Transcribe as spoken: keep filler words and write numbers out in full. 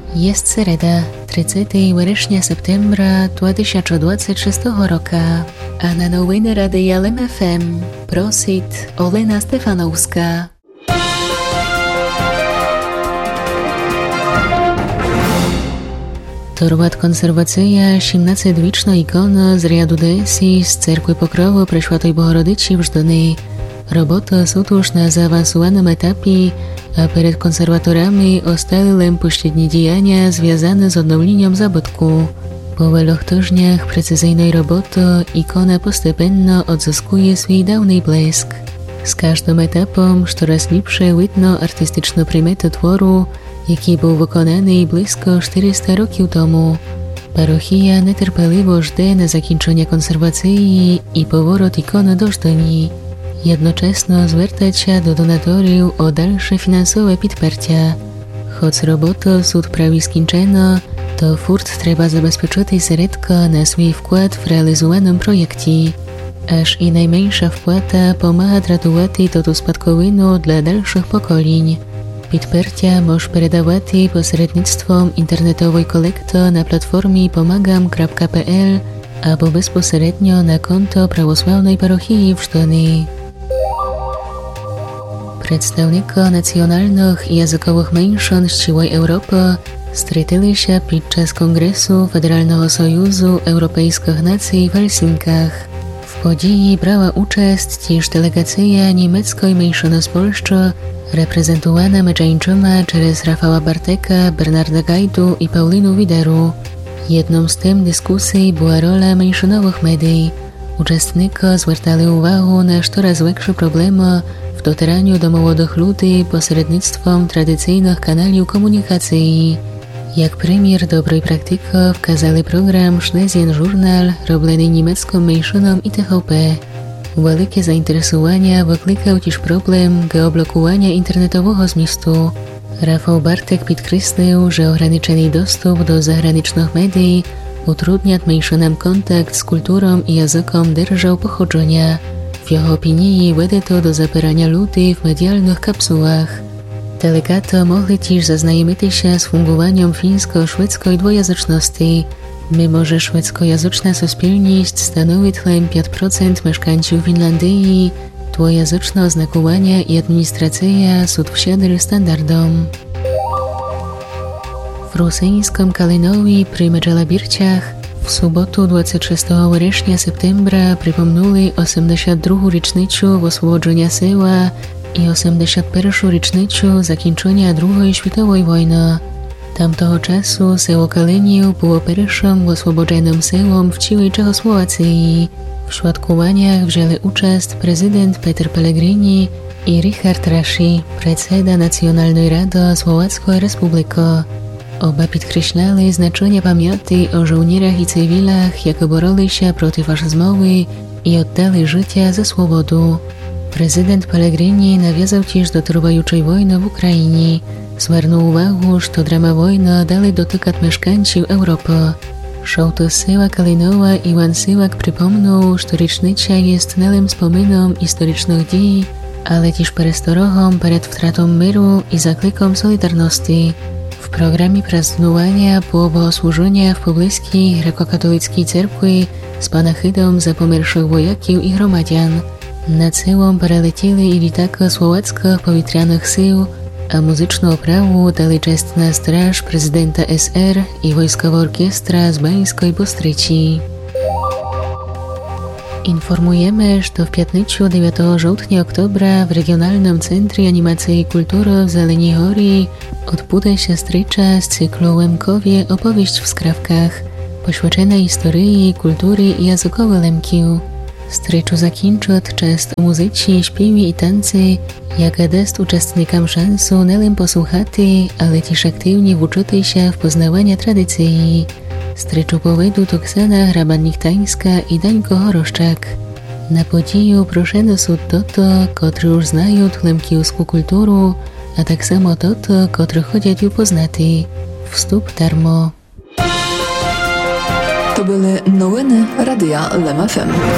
Jest sereda, тридцятого вересня септембра две тысячи двадцать шестого роka, a na nowiny Radia L M F M prosit Olena Stefanowska. Torwat konserwacja siedemnastowieczna ikona z riadu Desi z Cerkwy Pokrowu Preszłatej Bohorodyci w Żdony. Robota sutuż na zaawansowanym etapie, a przed konserwatorami ostali len pośrednie działania związane z odnowieniem zabytku. Po wieloch tygodniach precyzyjnej roboty ikona postępownie odzyskuje swój dawny blesk. Z każdym etapem coraz lepsze widno artystyczne primety tworu, jaki był wykonany blisko czterysta roków temu. Parochia niecierpliwie żde na zakończenie konserwacji i powrót ikony do Żdoni. Jednocześnie zwracać się do donatorów o dalsze finansowe podparcie. Choć robota sud prawie skończona, to furt trzeba zabezpieczyć środki na swój wkład w realizowanym projekcie. Aż i najmniejsza wpłata pomaga ratować to spadkowinu dla dalszych pokoleń. Podparcie może переdawać pośrednictwem internetowej kolekty na platformie pomagam kropka p l albo bezpośrednio na konto prawosławnej parochii w Żdoni. Przedstawnicy nacjonalnych i językowych mniejszości całej Europy stretli się podczas Kongresu Federalnego Sojuszu Europejskich Nacji w Helsinkach. W podziei brała uczest też delegacja niemieckiej mniejszości z Polski, reprezentowana meczańczyma przez Rafała Barteka, Bernarda Gajdu i Paulinu Wideru. Jedną z tym dyskusji była rola mniejszonowych mediów. Uczestnicy zwracali uwagę na coraz większe problemy w docieraniu do młodych ludzi pośrednictwem tradycyjnych kanałów komunikacji. Jak premier dobrej praktyki wskazali program Schlesien Journal robiony niemiecką mniejszoną i T V P. Wielkie zainteresowanie wyklikał też problem geoblokowania internetowego zmiestu. Rafał Bartek podkreślił, że ograniczony dostęp do zagranicznych mediów utrudnia mniejszonom kontakt z kulturą i językiem держав pochodzenia. W jego opinii wede to do zapierania ludzi w medialnych kapsułach. Delegaty mogli też zaznajomić się z fungowaniem fińsko-szwedzkiej dwujęzyczności. Mimo że szwedzkojęzyczna społeczność stanowi tylko pięć procent mieszkańców Finlandii, dwujęzyczne oznakowanie i administracja są wsiadły standardom. W rosyjskim Kalinowie przy Medżelabirciach w sobotu dwudziestego szóstego września septembra przypomnuli osiemdziesiątą drugą rocznicę oswobodzenia Seła i osiemdziesiątą pierwszą rocznicę zakończenia drugiej światowej wojny. Tamtego czasu Seło Kaliniów było pierwszym oswobodzonym sełom w całej Czechosłowacji. W świadkowaniach wzięli uczest prezydent Peter Pellegrini i Richard Raši, predseda Nacjonalnej Rady Słowackiej Republiki. Oba podkreślali znaczenie pamięci o żołnierzach i cywilach, jak boroli się przeciw faszyzmowi i oddali życie za swobodę. Prezydent Pellegrini nawiązał też do trwającej wojny w Ukrainie. Zwrócił uwagę, że drama wojny dalej dotyka mieszkańców Europy. Sołtys Seła Kalinowa Iwan Sywak przypomniał, że rocznica jest nie tylko wspominką historycznych dziejów, ale też przestrogą przed wtratą miru i zaklikiem solidarności. W programie praznowania było bogosłużenie w pobliskiej grekokatolickiej cerkwi z panachidą za pomierszych wojaków i gromadzian. Na całą przelecieli i litaka słowackich powietrzanych sił, a muzyczną oprawę dali czestna straż prezydenta S R i wojskowa orkiestra z Bańskiej Bystryci. Informujemy, że w piątnicę dziewiątego żołtnia oktobra w Regionalnym Centrum Animacji i Kultury w Zeleniej Horii odbędzie się strycza z cyklu Lemkowie opowieść w skrawkach, poświęcona historii, kultury i językowi Lemkiów. Stryczu zakończy czas muzyki, śpiewi i tańcy, jaka daje uczestnikom szansę nie tylko posłuchać, ale też aktywnie wczuć się w poznawanie tradycji. Stryczu povedu Oksana Hrabannik-Tańska i Dańko Horoszczak. Na podzieju proszone są to, którzy już znają lemkijską kulturę, a tak samo to, którzy chodzą ją poznać. Wstup darmo. To były nowiny Radia L M F M.